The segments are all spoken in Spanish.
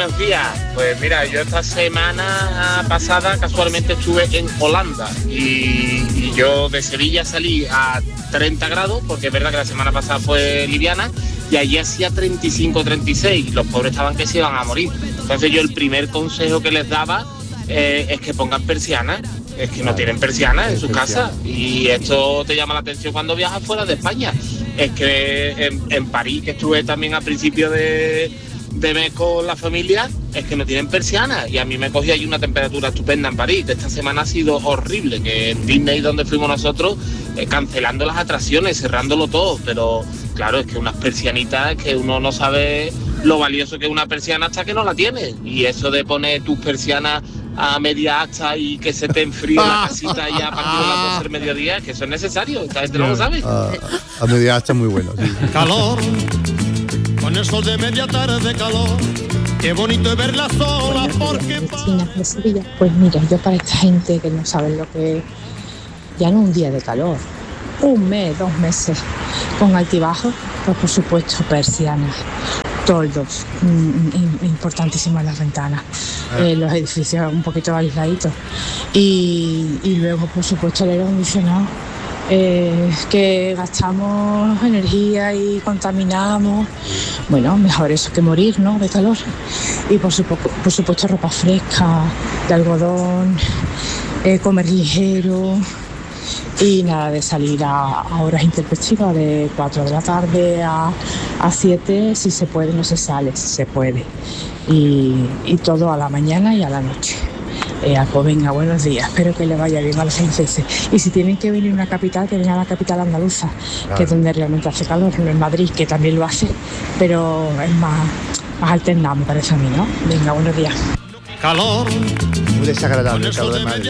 buenos días. Pues mira, yo esta semana pasada casualmente estuve en Holanda y yo de Sevilla salí a 30 grados, porque es verdad que la semana pasada fue liviana, y allí hacía 35, 36, los pobres estaban que se iban a morir. Entonces yo el primer consejo que les daba es que pongan persianas. Es que no tienen persianas en sus casas, y esto te llama la atención cuando viajas fuera de España. Es que en París, que estuve también a principio de mes con la familia, es que no tienen persianas, y a mí me cogí ahí una temperatura estupenda en París. Esta semana ha sido horrible, que en Disney, donde fuimos nosotros, cancelando las atracciones, cerrándolo todo, pero claro, es que unas persianitas, que uno no sabe lo valioso que es una persiana hasta que no la tiene, y eso de poner tus persianas a media asta y que se te enfríe la casita ya a partir de las 12 del mediodía, que eso es necesario, esta gente no lo sabe. A media asta es muy bueno, sí. Calor, con el sol de media tarde, calor, qué bonito es verla sola, porque... Vecinas de Sevilla. Pues mira, yo para esta gente que no saben lo que es, ya no un día de calor, un mes, 2 meses, con altibajos, pues por supuesto persianas, toldos, importantísimas las ventanas, los edificios un poquito aisladitos, y luego por supuesto el aire acondicionado, que gastamos energía y contaminamos. Bueno, mejor eso que morir, ¿no?, de calor. Y por supuesto ropa fresca, de algodón, comer ligero. Y nada de salir a horas intempestivas, de 4 de la tarde a 7, si se puede, no se sale, si se puede. Y todo a la mañana y a la noche. Pues venga, buenos días, espero que le vaya bien a los franceses. Y si tienen que venir a una capital, que vengan a la capital andaluza, claro, que es donde realmente hace calor, no en Madrid, que también lo hace, pero es más alternado, me parece a mí, ¿no? Venga, buenos días. Calor, muy desagradable el calor de Madrid.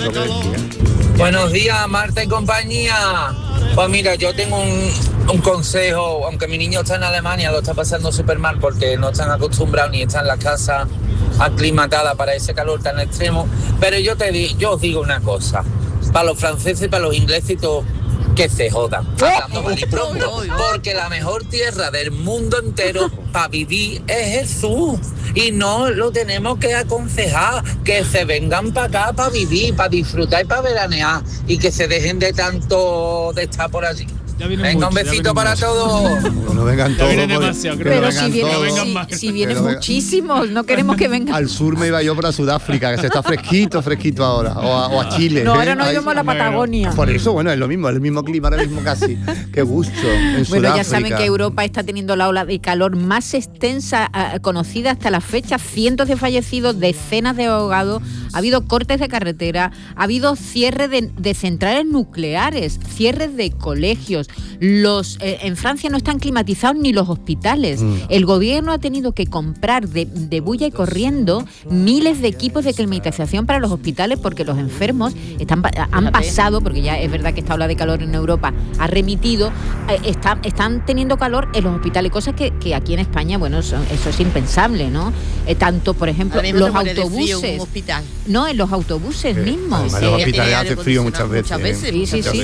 Buenos días, Marta y compañía. Pues mira, yo tengo un consejo, aunque mi niño está en Alemania, lo está pasando súper mal porque no están acostumbrados ni están en la casa aclimatada para ese calor tan extremo, pero yo os digo una cosa, para los franceses, para los ingleses y todo, que se jodan, hablando mal y pronto, porque la mejor tierra del mundo entero para vivir es Jesús, y no lo tenemos que aconsejar, que se vengan para acá para vivir, para disfrutar y para veranear, y que se dejen de tanto de estar por allí. Venga, un besito para todos. No vengan todos. Pero si vienen muchísimos, no queremos que vengan. Al sur me iba yo para Sudáfrica, que se está fresquito ahora, o a Chile. No, ahora nos íbamos a la Patagonia. Por eso, bueno, es lo mismo, el mismo clima ahora mismo casi. Qué gusto. En bueno, Sudáfrica. ya saben que Europa está teniendo la ola de calor más extensa conocida hasta la fecha. Cientos de fallecidos, decenas de ahogados, ha habido cortes de carretera, ha habido cierre de centrales nucleares, cierres de colegios. En Francia no están climatizados ni los hospitales. El gobierno ha tenido que comprar de bulla y corriendo miles de equipos de climatización para los hospitales, porque los enfermos han pasado, porque ya es verdad que esta ola de calor en Europa ha remitido, están teniendo calor en los hospitales, cosas que aquí en España, bueno, eso es impensable, ¿no? Tanto, por ejemplo, los autobuses. No, en los autobuses mismos. Además, los hospitales hace frío muchas veces. Sí.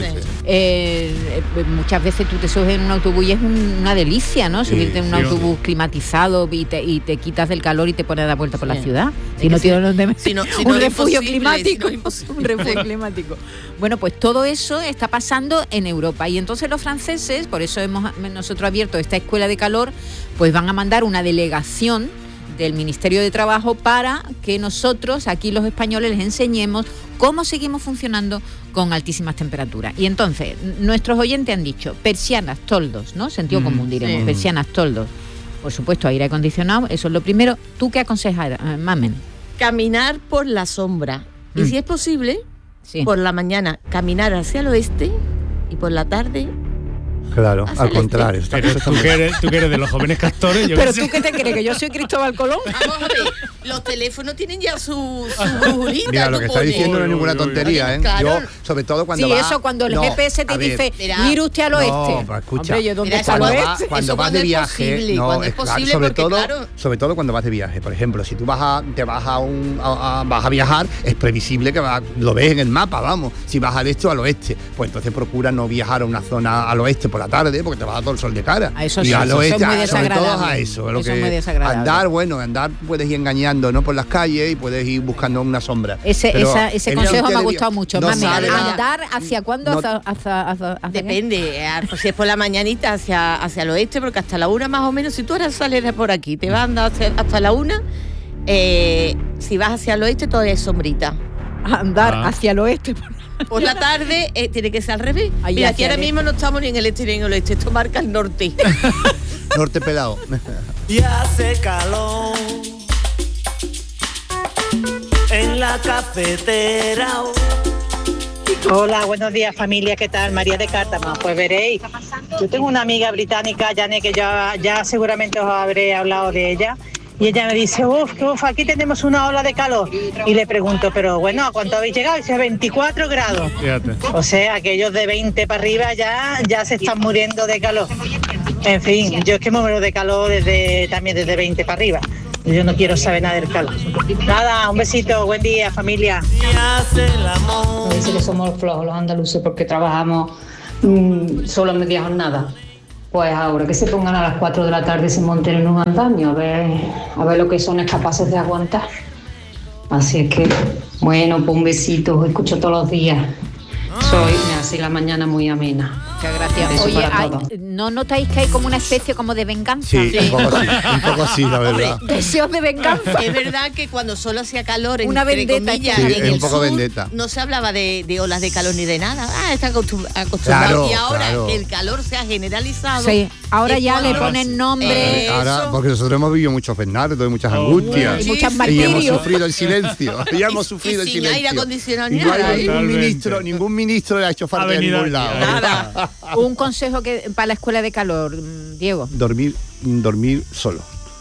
Muchas veces tú te subes en un autobús y es una delicia, ¿no? Subirte en un autobús climatizado y te quitas del calor y te pones a dar vuelta por la ciudad. Si no tienes un refugio climático. Un refugio climático. Bueno, pues todo eso está pasando en Europa. Y entonces los franceses, por eso hemos nosotros abierto esta escuela de calor, pues van a mandar una delegación del Ministerio de Trabajo para que nosotros, aquí los españoles, les enseñemos cómo seguimos funcionando con altísimas temperaturas. Y entonces, nuestros oyentes han dicho, persianas, toldos, ¿no? Sentido común, diremos, persianas, toldos. Por supuesto, aire acondicionado, eso es lo primero. ¿Tú qué aconsejas, Mamen? Caminar por la sombra. Y si es posible, por la mañana, caminar hacia el oeste y por la tarde... Claro, al contrario. Pero tú que eres de los jóvenes castores. Pero tú qué te crees, que yo soy Cristóbal Colón. Vamos a ver, los teléfonos tienen ya su brujita. Mira, lo que está diciendo no es ninguna tontería, ¿eh? Claro. Yo, sobre todo cuando cuando el GPS te dice, mire usted al oeste. No, pero escucha. Hombre, ¿dónde está el oeste? Cuando vas de viaje, sobre todo cuando vas de viaje. Por ejemplo, si tú vas a viajar, es previsible que lo ves en el mapa, vamos. Si vas al este o al oeste, pues entonces procura no viajar a una zona al oeste, por la tarde, porque te va a dar todo el sol de cara. A eso y sí, al oeste, sobre todo a eso. Lo eso que es muy desagradable. andar puedes ir engañando, ¿no? Por las calles y puedes ir buscando una sombra. Ese consejo me ha gustado mucho. No mami, andar hacia cuándo, hacia depende, pues si es por la mañanita hacia el oeste, porque hasta la 1 más o menos, si tú ahora sales de por aquí, te vas a andar hasta la 1, si vas hacia el oeste todavía es sombrita. Andar hacia el oeste. Por la tarde tiene que ser al revés. Mira, aquí ahora mismo no estamos ni en el este ni en el oeste, esto marca el norte. Norte pelado. Y hace calor en la cafetera. Hola, buenos días familia, ¿qué tal? María de Cártama. Pues veréis, yo tengo una amiga británica, Janet, que ya seguramente os habré hablado de ella, y ella me dice, uf, aquí tenemos una ola de calor. Y le pregunto, pero bueno, ¿a cuánto habéis llegado? Y dice, 24 grados. Fíjate. O sea, aquellos de 20 para arriba ya se están muriendo de calor. En fin, yo es que me muero de calor también desde 20 para arriba. Yo no quiero saber nada del calor. Nada, un besito, buen día, familia. Dice que somos flojos los andaluces porque trabajamos solo en media jornada. Pues ahora que se pongan a las 4 de la tarde y se monten en un andamio, a ver lo que son capaces de aguantar. Así es que, bueno, pues un besito, os escucho todos los días. Me hace la mañana muy amena. Muchas gracias. Oye, ¿no notáis que hay como una especie como de venganza? Sí, un poco así, la verdad. Deseos de venganza. Es verdad que cuando solo hacía calor, una vendetta, comillas, sí, en el un poco sur, vendetta. no se hablaba de olas de calor ni de nada. Está acostumbrado. Claro, y ahora claro. El calor se ha generalizado. Sí, ahora ya le ponen nombre. Ahora, porque nosotros hemos vivido muchos bernardos y muchas angustias. Y muchas y martirios. hemos sufrido el silencio. Ya hemos sufrido el silencio. Sin aire acondicionado ni nada. Ningún ministro le ha hecho falta de ningún lado. Nada. Un consejo para la escuela de calor, Diego. Dormir solo.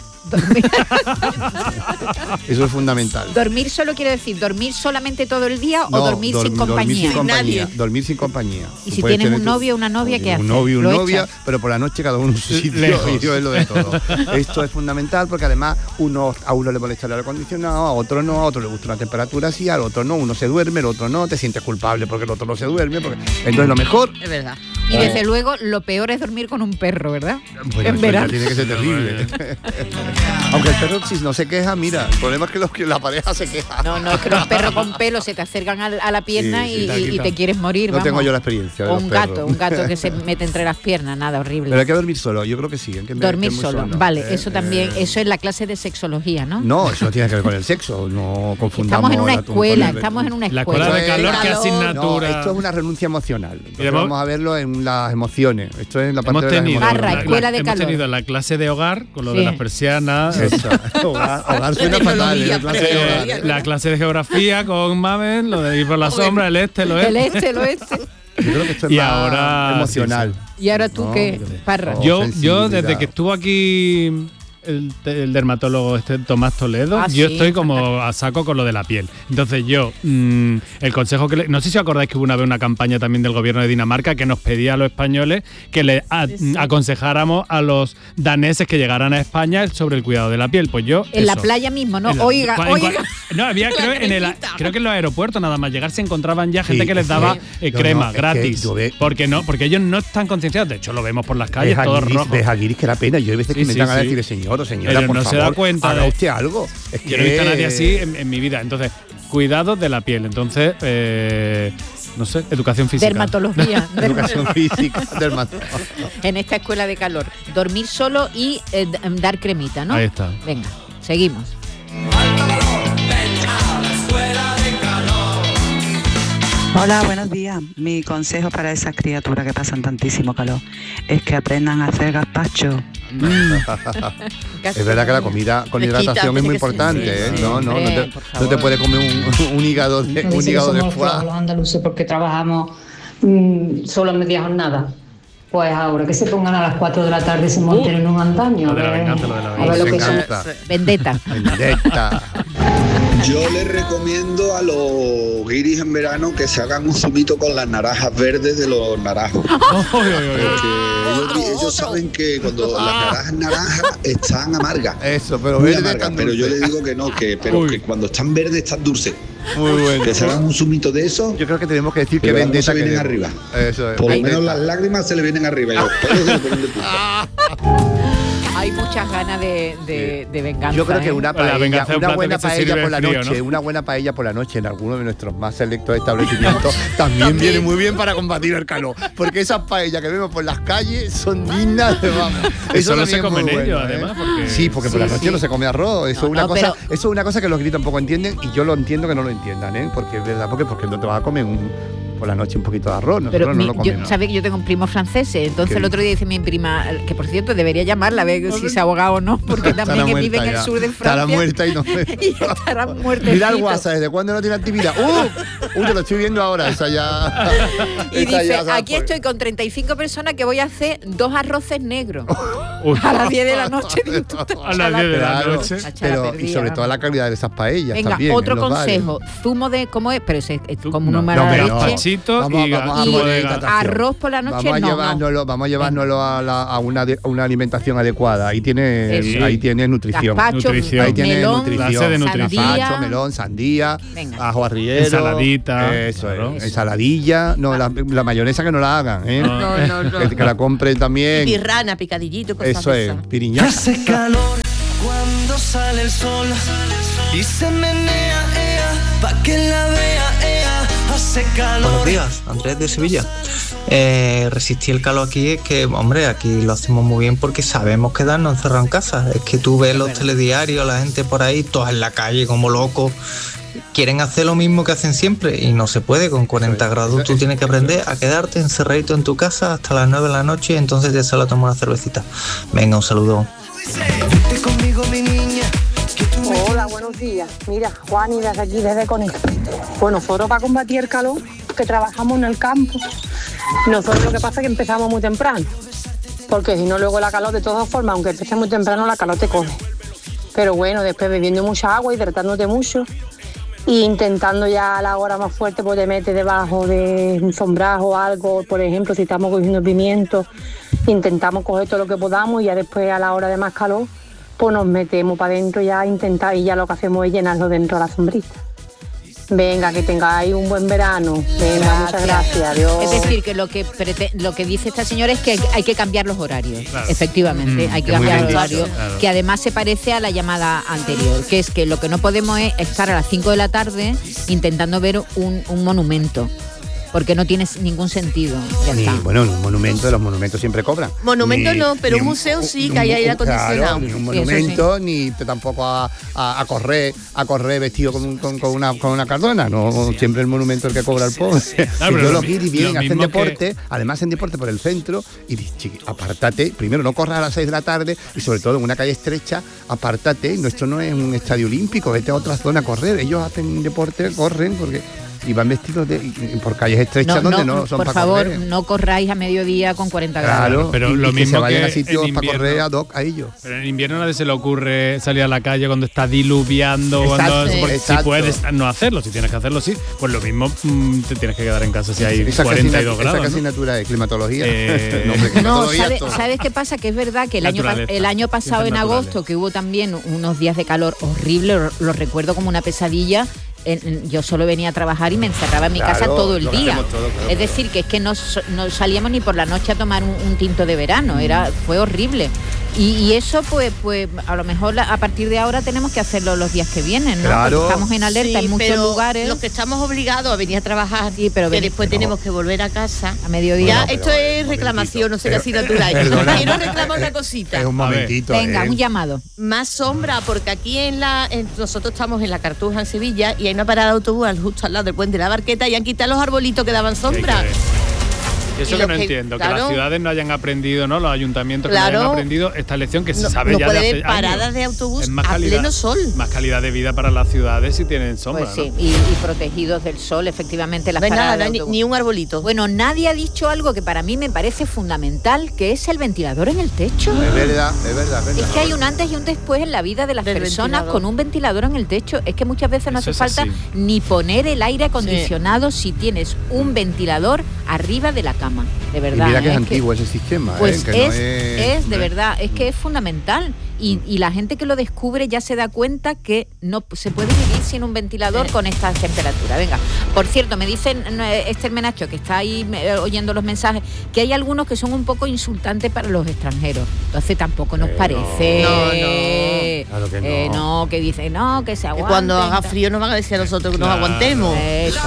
Eso es fundamental. ¿Dormir solo quiere decir dormir solamente todo el día o dormir sin compañía? Dormir sin compañía. Y si tienes un novio o una novia, ¿qué haces? Un novio, una novia, pero por la noche cada uno en su sitio y yo es lo de todo. Esto es fundamental porque además a uno le molesta el aire acondicionado, a otro no, a otro le gusta una temperatura así, al otro no, uno se duerme, el otro no, te sientes culpable porque el otro no se duerme. Entonces lo mejor... Es verdad. Y desde luego lo peor es dormir con un perro, ¿verdad? Bueno, en verano. Tiene que ser terrible. Aunque el perro si no se queja, mira, el problema es que la pareja se queja. No, es que los perros con pelo se te acercan a la pierna y te quieres morir. No tengo yo la experiencia de o un gato que se mete entre las piernas, nada, horrible. Pero hay que dormir solo, yo creo que sí. Dormir solo, vale, eso también, eso es la clase de sexología, ¿no? No, eso no tiene que ver con el sexo, no confundamos. Estamos en una escuela. La escuela de calor, ¿qué asignatura? No, esto es una renuncia emocional. Vamos a verlo en las emociones. Esto es la parte de las emociones. Hemos tenido la clase de hogar, con lo de las persianas. Hogar suena fatal. La clase de geografía con Mabel, lo de ir por la sombra, el este, el oeste. El este, el oeste. Yo creo que esto es más ahora emocional. ¿Y ahora tú qué, Parra? Yo desde que estuvo aquí el dermatólogo Tomás Toledo, yo estoy como a saco con lo de la piel. Entonces yo, el consejo que no sé si os acordáis que hubo una vez una campaña también del gobierno de Dinamarca que nos pedía a los españoles que le aconsejáramos a los daneses que llegaran a España sobre el cuidado de la piel. Pues yo... En la playa mismo, ¿no? Oiga. No, había creo que en los aeropuertos nada más llegar se encontraban ya gente que les daba crema gratis. Porque ellos no están concienciados. De hecho, lo vemos por las calles, todos rojos. Ves a Guiris que era pena. Yo hay veces que me están a decir, señor o señora, pero por no favor, se da cuenta haga usted algo. Yo no he visto a nadie así en mi vida. Entonces, cuidado de la piel. Entonces, no sé, educación física. Dermatología. Educación física, dermatología. En esta escuela de calor. Dormir solo y dar cremita, ¿no? Ahí está. Venga, seguimos. Hola, buenos días. Mi consejo para esas criaturas que pasan tantísimo calor es que aprendan a hacer gazpacho. Es verdad que la comida con hidratación es muy importante, ¿eh? No te puedes comer un hígado de foie. Los andaluces porque trabajamos solo en media jornada. Pues ahora que se pongan a las 4 de la tarde y se monten en un andamio. Lo de la venganza. Vendetta. Yo les recomiendo a los guiris en verano que se hagan un zumito con las naranjas verdes de los naranjos. Porque ellos saben que cuando las naranjas están amargas. Eso, pero muy verde amargas, pero yo les digo que no, que cuando están verdes están dulces. Muy bueno. Que se hagan un zumito de eso. Yo creo que tenemos que decir que vendetta se vienen arriba. Eso es. Por lo menos las lágrimas se le vienen arriba y los pelos se le ponen de punta. Hay muchas ganas de venganza. Yo creo que una paella, una buena paella por la frío, noche, ¿no? Una buena paella por la noche en alguno de nuestros más selectos establecimientos también viene muy bien para combatir el calor. Porque esas paellas que vemos por las calles son dignas de vamos. Eso solo se comen ellos, además. Porque... Sí, porque por la noche no se come arroz. Eso eso es una cosa que los gritos tampoco entienden y yo lo entiendo que no lo entiendan, ¿eh? Porque es verdad, porque no te vas a comer por la noche un poquito de arroz. Nosotros no lo comemos. ¿Sabes que yo tengo un primo francés? Entonces el otro día dice mi prima, que por cierto debería llamarla a ver si se ha ahogado o no, porque también vive en el sur de Francia. Estará muerta y no y estará muertecito. Mira el WhatsApp, ¿desde cuándo no tiene actividad? Te lo estoy viendo ahora, esa ya. Y dice, aquí estoy con 35 personas que voy a hacer 2 arroces negros. A las 10 de la noche. A las 10 de la noche. Y sobre todo la calidad de esas paellas. Venga, también, otro consejo, zumo de, ¿cómo es? Pero es como un número de leche. Arroz por la noche vamos a llevárnoslo a una alimentación adecuada. Ahí tiene nutrición. Gazpacho, ahí tiene nutrición. Sandía, melón, sandía, ajo arriero, ensaladita, eso es, ensaladilla, la mayonesa que no la hagan, ¿eh? No. Que la compren también. Pirrana, picadillito, cosas eso es, piriñaca. Hace calor cuando sale el sol y se menea, pa' que la vea, hace calor. Buenos días, Andrés de Sevilla. Resistir el calor aquí es que, hombre, aquí lo hacemos muy bien porque sabemos quedarnos encerrados en casa. Es que tú ves los telediarios, la gente por ahí, todos en la calle como locos. Quieren hacer lo mismo que hacen siempre y no se puede con 40 grados. Tú tienes que aprender a quedarte encerradito en tu casa hasta las 9 de la noche y entonces te sales a tomar una cervecita. Venga, un saludo. Vete conmigo, mi niña. Hola, buenos días. Mira, Juani, desde aquí, desde Conil. Pues nosotros para combatir el calor, que trabajamos en el campo, nosotros lo que pasa es que empezamos muy temprano. Porque si no, luego la calor, de todas formas, aunque empieces muy temprano, la calor te coge. Pero bueno, después bebiendo mucha agua, hidratándote mucho e intentando ya a la hora más fuerte, pues te metes debajo de un sombrajo o algo. Por ejemplo, si estamos cogiendo pimiento, intentamos coger todo lo que podamos y ya después a la hora de más calor, pues nos metemos para adentro y ya lo que hacemos es llenarlo dentro de la sombrita. Venga, que tengáis un buen verano. Venga, muchas gracias. Adiós. Es decir, que lo que dice esta señora es que hay que cambiar los horarios. Claro. Efectivamente, hay que cambiar los horarios. Claro. Que además se parece a la llamada anterior, que es que lo que no podemos es estar a las 5 de la tarde intentando ver un monumento. Porque no tiene ningún sentido. Bueno, un monumento, los monumentos siempre cobran. Monumento no, pero un museo sí, que hay aire acondicionado. Claro, un monumento, ni tampoco a correr vestido con una cardona. No, siempre el monumento el que cobra el pobre. Claro, yo los guiris vienen, hacen deporte, además hacen deporte por el centro, y dices, apártate, primero no corras a las 6 de la tarde, y sobre todo en una calle estrecha, apártate, nuestro no es un estadio olímpico, vete a otra zona a correr. Ellos hacen deporte, corren, porque... y van vestidos por calles estrechas donde no son para correr. Por favor, no corráis a mediodía con 40 grados. Claro, pero lo mismo que se vayan que a sitios para correr a ellos. Pero en invierno a nadie se le ocurre salir a la calle cuando está diluviando, si puedes no hacerlo, si tienes que hacerlo sí, pues lo mismo te tienes que quedar en casa si hay 42 grados. Esa asignatura de climatología. ¿Sabes qué pasa? Que es verdad que el año pasado en agosto, que hubo también unos días de calor horrible, lo recuerdo como una pesadilla. Yo solo venía a trabajar y me encerraba en mi casa todo el día. Es decir, que es que no salíamos ni por la noche a tomar un tinto de verano. Fue horrible. Y eso, pues a lo mejor a partir de ahora tenemos que hacerlo los días que vienen, ¿no? Claro. Porque estamos en alerta en muchos lugares. Los que estamos obligados a venir a trabajar, que después tenemos que volver a casa a mediodía. Esto es reclamación, no sé qué asignatura hay. Quiero reclamar una cosita. Es un momentito. Venga, un llamado. Más sombra, porque aquí nosotros estamos en la Cartuja, en Sevilla, y hay una parada de autobús justo al lado del puente de la Barqueta y han quitado los arbolitos que daban sombra. Eso que no entiendo, que las ciudades no hayan aprendido, ¿no? Los ayuntamientos que no hayan aprendido esta lección que se sabe ya de hace años. Paradas de autobús a pleno sol. Más calidad de vida para las ciudades si tienen sombra. Pues sí, ¿no? y protegidos del sol, efectivamente, las paradas de autobús. Ni un arbolito. Bueno, nadie ha dicho algo que para mí me parece fundamental, que es el ventilador en el techo. Es verdad. Es que hay un antes y un después en la vida de las personas con un ventilador en el techo. Es que muchas veces no hace falta ni poner el aire acondicionado si tienes un ventilador arriba de la cama, de verdad. Y mira que es antiguo ese sistema. Pues que es de verdad, es que es fundamental. Y la gente que lo descubre ya se da cuenta que no se puede vivir sin un ventilador con estas temperaturas. Venga, por cierto, me dicen Esther Menacho, que está ahí oyendo los mensajes, que hay algunos que son un poco insultantes para los extranjeros. Entonces tampoco nos parece. No. Claro que no. No, que dicen, no, que se aguanten. Cuando haga frío nos van a decir a nosotros que nos aguantemos.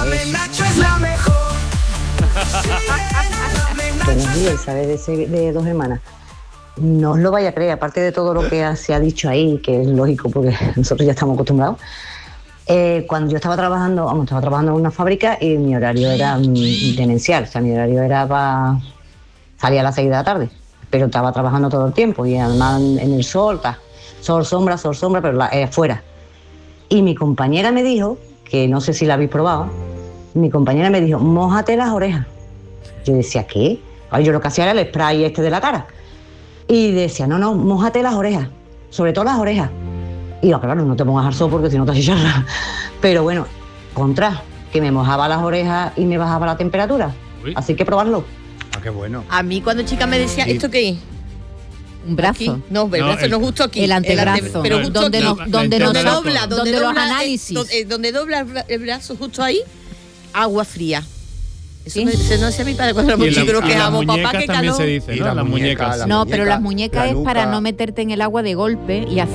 Buenos días, ¿sabes? De Dos Hermanas. No os lo vaya a creer, aparte de todo lo que se ha dicho ahí, que es lógico porque nosotros ya estamos acostumbrados. Cuando yo estaba trabajando en una fábrica y mi horario era demencial, o sea, mi horario era para salir a las 6 de la tarde, pero estaba trabajando todo el tiempo y además en el sol, sol, sombra, pero afuera. Y mi compañera me dijo, que no sé si la habéis probado, mi compañera me dijo, mójate las orejas. Yo decía, ¿qué? Ay, yo lo que hacía era el spray de la cara. Y decía, no, mójate las orejas, sobre todo las orejas. Y yo, claro, no te pongas al sol porque si no te achicharras. Pero bueno, que me mojaba las orejas y me bajaba la temperatura. Uy. Así que probarlo. Ah, qué bueno. A mí cuando chica me decía, ¿esto qué es? Un brazo. Aquí. No, el brazo no justo aquí. El antebrazo. Pero justo donde dobla los análisis. Donde dobla el brazo justo ahí, agua fría. Eso no decía mi padre cuando éramos chicos, que amo papá, que calor. Se dice, ¿no? Las muñecas. No, pero las muñecas es para no meterte en el agua de golpe y hacer